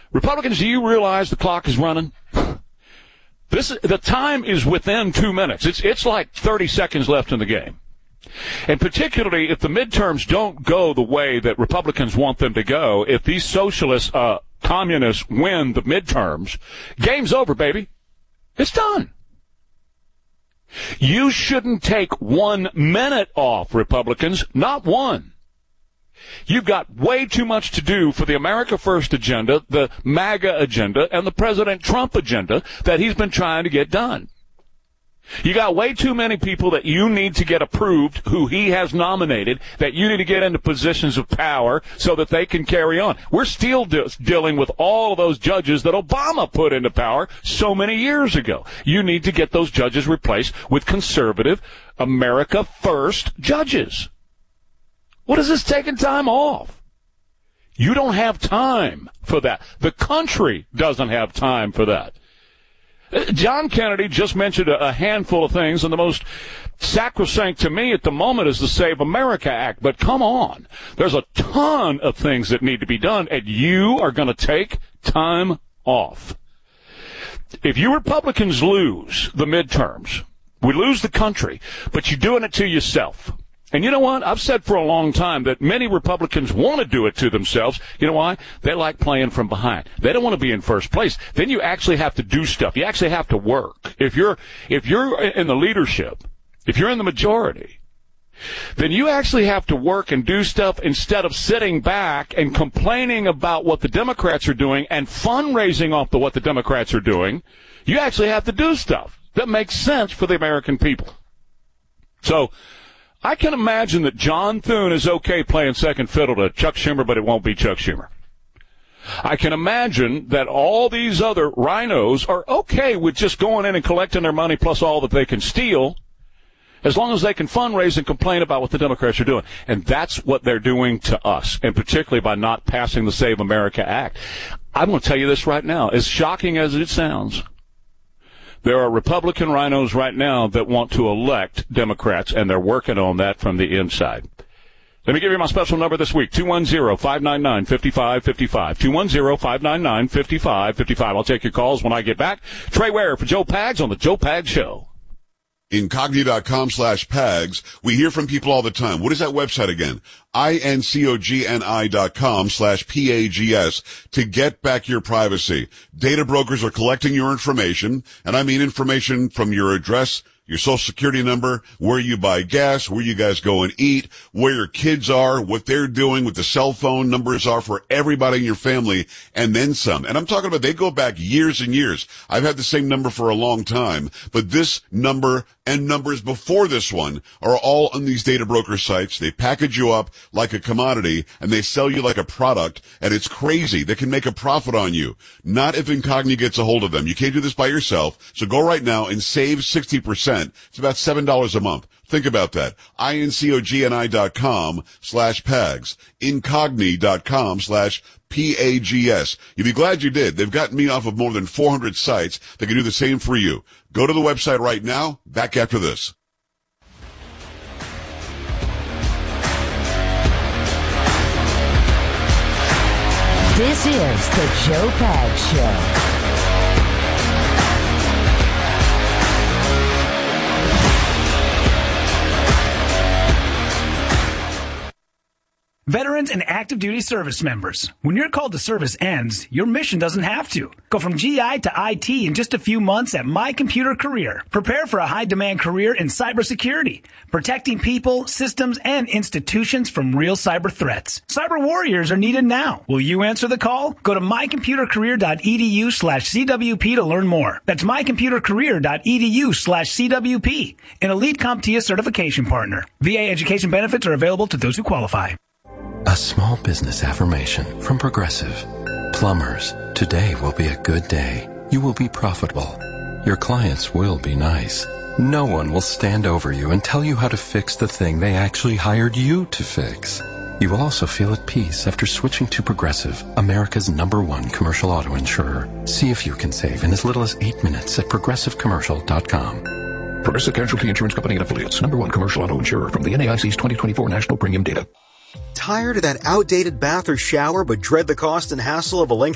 Republicans, do you realize the clock is running? The time is within 2 minutes. It's like 30 seconds left in the game. And particularly if the midterms don't go the way that Republicans want them to go, if these socialist communists win the midterms, game's over, baby. It's done. You shouldn't take 1 minute off, Republicans, not one. You've got way too much to do for the America First agenda, the MAGA agenda, and the President Trump agenda that he's been trying to get done. You got way too many people that you need to get approved, who he has nominated, that you need to get into positions of power so that they can carry on. We're still dealing with all of those judges that Obama put into power so many years ago. You need to get those judges replaced with conservative, America First judges. What is this taking time off? You don't have time for that. The country doesn't have time for that. John Kennedy just mentioned a handful of things, and the most sacrosanct to me at the moment is the Save America Act. But come on, there's a ton of things that need to be done, and you are going to take time off. If you Republicans lose the midterms, we lose the country, but you're doing it to yourself. And you know what? I've said for a long time that many Republicans want to do it to themselves. You know why? They like playing from behind. They don't want to be in first place. Then you actually have to do stuff. You actually have to work. If you're in the leadership, if you're in the majority, then you actually have to work and do stuff instead of sitting back and complaining about what the Democrats are doing and fundraising off what the Democrats are doing. You actually have to do stuff that makes sense for the American people. So I can imagine that John Thune is okay playing second fiddle to Chuck Schumer, but it won't be Chuck Schumer. I can imagine that all these other rhinos are okay with just going in and collecting their money plus all that they can steal, as long as they can fundraise and complain about what the Democrats are doing. And that's what they're doing to us, and particularly by not passing the Save America Act. I'm going to tell you this right now. As shocking as it sounds, there are Republican rhinos right now that want to elect Democrats, and they're working on that from the inside. Let me give you my special number this week, 210-599-5555. 210-599-5555. I'll take your calls when I get back. Trey Ware for Joe Pags on The Joe Pags Show. Incogni.com/Pags. We hear from people all the time. What is that website again? incogni.com/PAGS to get back your privacy. Data brokers are collecting your information, and I mean information from your address, your social security number, where you buy gas, where you guys go and eat, where your kids are, what they're doing, what the cell phone numbers are for everybody in your family, and then some. And I'm talking about they go back years and years. I've had the same number for a long time, but this number and numbers before this one are all on these data broker sites. They package you up like a commodity, and they sell you like a product, and it's crazy. They can make a profit on you. Not if Incogni gets a hold of them. You can't do this by yourself, so go right now and save 60%. It's about $7 a month. Think about that. incogni.com/Pags. Incogni.com/PAGS. You'll be glad you did. They've gotten me off of more than 400 sites. They can do the same for you. Go to the website right now. Back after this. This is the Joe Pags Show. Veterans and active duty service members, when your call to service ends, your mission doesn't have to. Go from GI to IT in just a few months at My Computer Career. Prepare for a high-demand career in cybersecurity, protecting people, systems, and institutions from real cyber threats. Cyber warriors are needed now. Will you answer the call? Go to mycomputercareer.edu/CWP to learn more. That's mycomputercareer.edu/CWP, an elite CompTIA certification partner. VA education benefits are available to those who qualify. A small business affirmation from Progressive. Plumbers, today will be a good day. You will be profitable. Your clients will be nice. No one will stand over you and tell you how to fix the thing they actually hired you to fix. You will also feel at peace after switching to Progressive, America's #1 commercial auto insurer. See if you can save in as little as 8 minutes at progressivecommercial.com. Progressive Casualty Insurance Company and Affiliates, #1 commercial auto insurer from the NAIC's 2024 National Premium Data. Tired of that outdated bath or shower but dread the cost and hassle of a lengthy